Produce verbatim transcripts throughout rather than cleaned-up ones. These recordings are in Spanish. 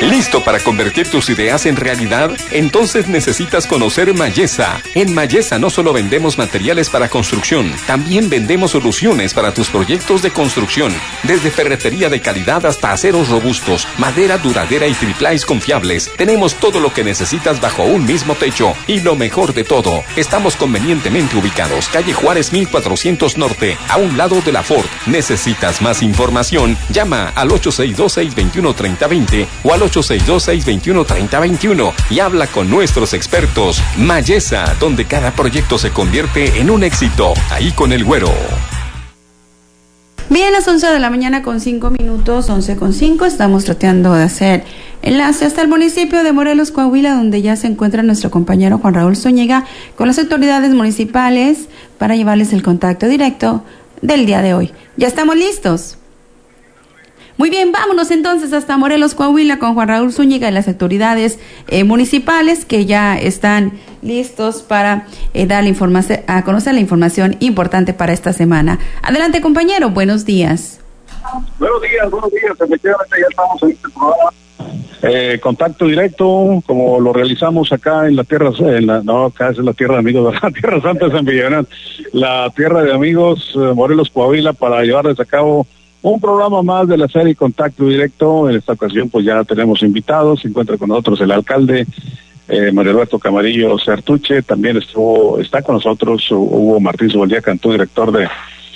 ¿Listo para convertir tus ideas en realidad? Entonces necesitas conocer Mayesa. En Mayesa no solo vendemos materiales para construcción, también vendemos soluciones para tus proyectos de construcción. Desde ferretería de calidad hasta aceros robustos, madera duradera y triplais confiables. Tenemos todo lo que necesitas bajo un mismo techo. Y lo mejor de todo, estamos convenientemente ubicados. Calle Juárez mil cuatrocientos Norte, a un lado de la Ford. ¿Necesitas más información? Llama al ocho seis dos, seis dos uno, tres cero dos cero o al ocho seis dos, seis dos uno, tres cero dos uno y habla con nuestros expertos. Mayesa, donde cada proyecto se convierte en un éxito. Ahí con el Güero. Bien, las once de la mañana con cinco minutos, once con cinco, estamos tratando de hacer enlace hasta el municipio de Morelos, Coahuila, donde ya se encuentra nuestro compañero Juan Raúl Zúñiga con las autoridades municipales para llevarles el contacto directo del día de hoy. ¿Ya estamos listos? Muy bien, vámonos entonces hasta Morelos, Coahuila, con Juan Raúl Zúñiga y las autoridades eh, municipales que ya están listos para eh, dar la información, a conocer la información importante para esta semana. Adelante, compañero, buenos días. Buenos días, buenos días, efectivamente ya estamos en este programa. Eh, contacto directo, como lo realizamos acá en la tierra, en la, no, acá es la tierra de amigos, la tierra santa de San Villagrán, la tierra de amigos eh, Morelos, Coahuila, para llevarles a cabo un programa más de la serie Contacto Directo. En esta ocasión pues ya tenemos invitados, se encuentra con nosotros el alcalde eh, Mario Alberto Camarillo Certuche, también estuvo, está con nosotros Hugo Martín Zubeldía Cantú, director de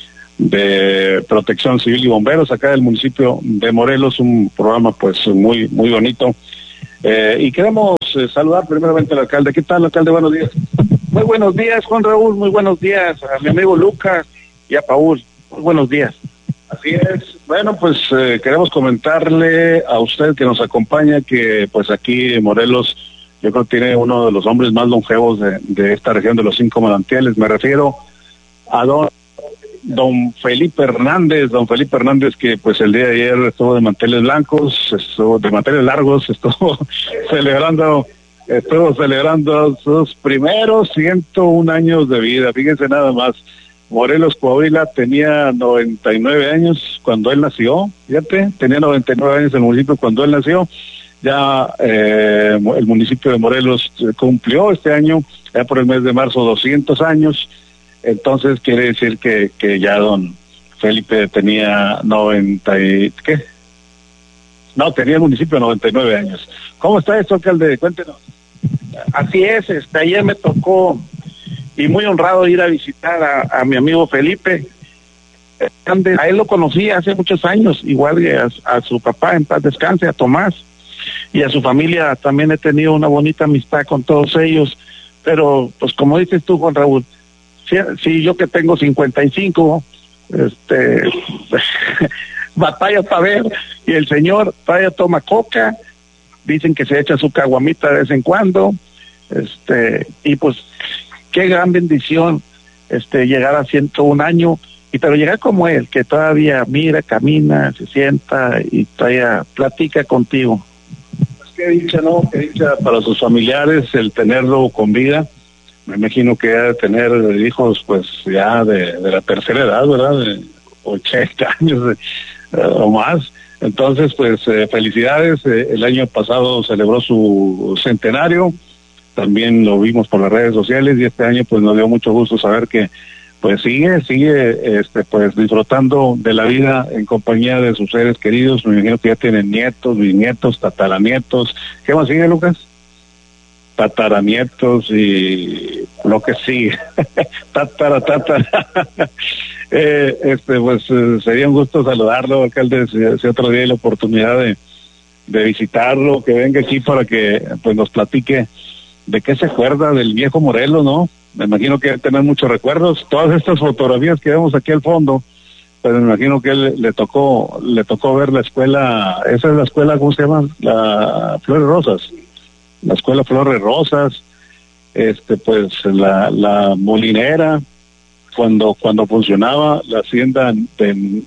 de Protección Civil y Bomberos acá del municipio de Morelos, un programa pues muy muy bonito. Eh, y queremos eh, saludar primeramente al alcalde. ¿Qué tal, alcalde? Buenos días. Muy buenos días, Juan Raúl, muy buenos días a mi amigo Lucas y a Paul. Muy buenos días. Así es. Bueno, pues eh, queremos comentarle a usted que nos acompaña que pues aquí en Morelos yo creo que tiene uno de los hombres más longevos de, de esta región de los cinco manantiales. Me refiero a don Don Felipe Hernández, don Felipe Hernández, que pues el día de ayer estuvo de manteles blancos, estuvo de manteles largos, estuvo celebrando, estuvo celebrando sus primeros ciento un años de vida. Fíjense nada más, Morelos, Coahuila tenía noventa y nueve años cuando él nació, fíjate, tenía noventa y nueve años el municipio cuando él nació. Ya eh, el municipio de Morelos cumplió este año, ya por el mes de marzo, doscientos años. Entonces quiere decir que, que ya don Felipe tenía noventa y... ¿qué? No, tenía el municipio noventa y nueve años. ¿Cómo está esto, alcalde? Cuéntenos. Así es, este, ayer me tocó, y muy honrado, ir a visitar a, a mi amigo Felipe. A él lo conocí hace muchos años, igual que a, a su papá, en paz descanse, a Tomás, y a su familia también he tenido una bonita amistad con todos ellos. Pero, pues como dices tú, Juan Raúl, Sí, sí, yo que tengo cincuenta y cinco, este, batalla para ver, y el señor todavía toma coca, dicen que se echa su caguamita de vez en cuando, este, y pues, qué gran bendición, este, llegar a ciento un años, y pero llegar como él, que todavía mira, camina, se sienta, y todavía platica contigo. Pues qué dicha, ¿no? Qué dicha para sus familiares el tenerlo con vida. Me imagino que ha de tener hijos pues ya de, de la tercera edad, ¿verdad? De ochenta años de, uh, o más. Entonces, pues eh, felicidades. Eh, el año pasado celebró su centenario. También lo vimos por las redes sociales y este año pues nos dio mucho gusto saber que pues sigue, sigue este pues disfrutando de la vida en compañía de sus seres queridos. Me imagino que ya tienen nietos, bisnietos, tataranietos. ¿Qué más sigue, Lucas? Tataranietos y lo que sigue. Tatara, tatara. eh, este, pues eh, sería un gusto saludarlo, alcalde, si, si otro día hay la oportunidad de, de visitarlo, que venga aquí para que pues nos platique de qué se acuerda del viejo Morelos, ¿no? Me imagino que debe tener muchos recuerdos. Todas estas fotografías que vemos aquí al fondo, pues me imagino que él, le tocó, le tocó ver la escuela, esa es la escuela, ¿cómo se llama? La Flores Rosas. La escuela Flores Rosas, este pues la la molinera, cuando cuando funcionaba la hacienda de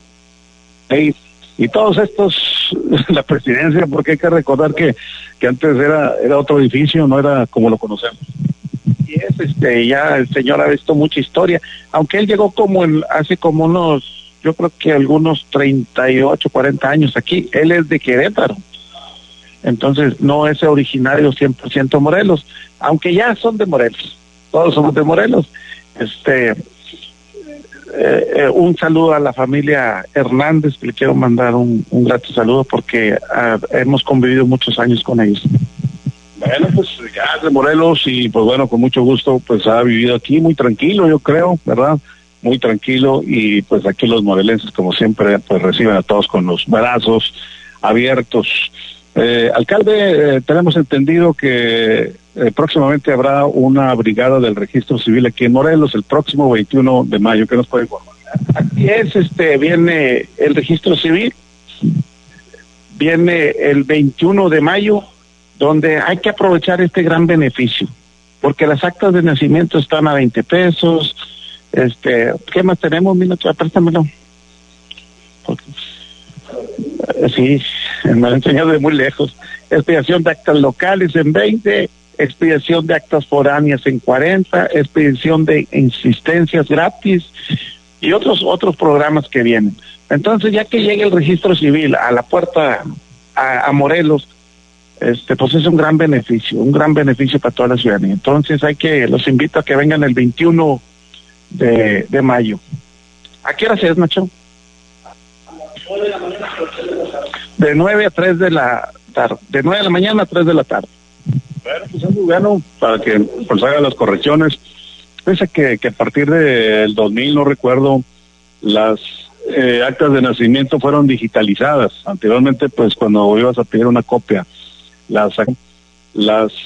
y todos estos, la presidencia, porque hay que recordar que que antes era era otro edificio, no era como lo conocemos. Y es este ya el señor ha visto mucha historia, aunque él llegó como en, hace como unos, yo creo que algunos treinta y ocho, cuarenta años aquí. Él es de Querétaro. Entonces no es originario cien por ciento Morelos, aunque ya son de Morelos, todos somos de Morelos. Este, eh, eh, un saludo a la familia Hernández, que le quiero mandar un, un grato saludo porque uh, hemos convivido muchos años con ellos. Bueno, pues ya es de Morelos y pues bueno, con mucho gusto pues ha vivido aquí muy tranquilo, yo creo, ¿verdad? Muy tranquilo, y pues aquí los morelenses como siempre pues reciben a todos con los brazos abiertos. Eh, alcalde, eh, tenemos entendido que eh, próximamente habrá una brigada del registro civil aquí en Morelos el próximo veintiuno de mayo. ¿Qué nos puede informar? Aquí es, este, viene el registro civil, viene el veintiuno de mayo, donde hay que aprovechar este gran beneficio, porque las actas de nacimiento están a veinte pesos. Este, ¿qué más tenemos? Minuto, préstamelo. Porque, sí, me lo han enseñado de muy lejos. Expedición de actas locales en veinte, expedición de actas foráneas en cuarenta, expedición de insistencias gratis y otros otros programas que vienen. Entonces, ya que llegue el registro civil a la puerta a, a Morelos, este, pues es un gran beneficio, un gran beneficio para toda la ciudadanía. Entonces, hay que, los invito a que vengan el veintiuno de, de mayo. ¿A qué hora es, Nacho? De nueve a tres de la tarde, de nueve de la mañana a tres de la tarde. Bueno, pues es muy bueno para que pues hagan las correcciones. Piensa que, que a partir del dos mil, no recuerdo, las eh, actas de nacimiento fueron digitalizadas. Anteriormente, pues cuando ibas a pedir una copia, las las